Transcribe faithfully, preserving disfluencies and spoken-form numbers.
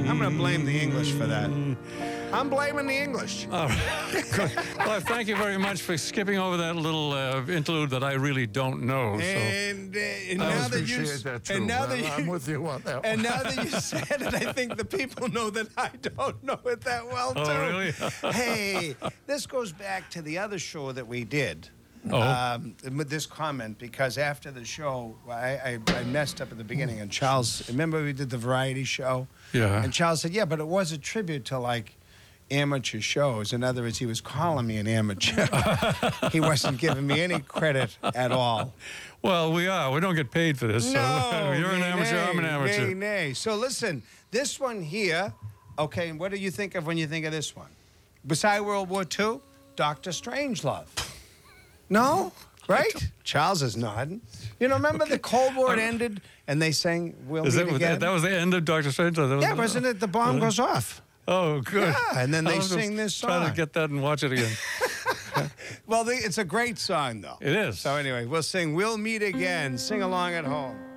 I'm going to blame the English for that. I'm blaming the English. All right. Good. Well, thank you very much for skipping over that little uh, interlude that I really don't know. So. And, uh, and I now that you appreciate that too. and now that I'm you, with you on that and one. now that you said it, I think the people know that I don't know it that well too. Oh, really? Hey, this goes back to the other show that we did. Oh. Um, with this comment, because after the show, I, I, I messed up at the beginning, and Charles, remember we did the variety show? Yeah. And Charles said, yeah, but it was a tribute to, like, amateur shows. In other words, he was calling me an amateur. He wasn't giving me any credit at all. Well, we are. We don't get paid for this. No, so you're an nay, amateur. nay, I'm an amateur. Nay, nay. So listen, this one here, okay, what do you think of when you think of this one? Beside World War Two, Doctor Strangelove. No? Right? Charles is nodding. You know, remember the Cold War had ended and they sang We'll Is Meet that, Again? that was the end of Doctor Strange? That was yeah, wasn't it? The bomb uh, goes off. Oh, good. Yeah, and then they I'll just sing this Try song. to get that and watch it again. Well, they, it's a great song, though. It is. So anyway, we'll sing We'll Meet Again. Sing along at home.